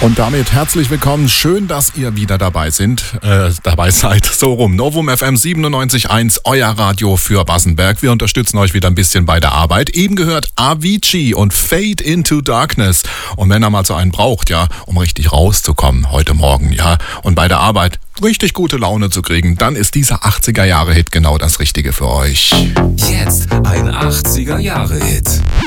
Und damit herzlich willkommen. Schön, dass ihr wieder dabei seid. So rum. Novum FM 97.1, euer Radio für Bassenberg. Wir unterstützen euch wieder ein bisschen bei der Arbeit. Eben gehört Avicii und Fade into Darkness. Und wenn ihr mal so einen braucht, ja, um richtig rauszukommen heute Morgen, ja, und bei der Arbeit richtig gute Laune zu kriegen, dann ist dieser 80er-Jahre-Hit genau das Richtige für euch. Jetzt ein 80er-Jahre-Hit.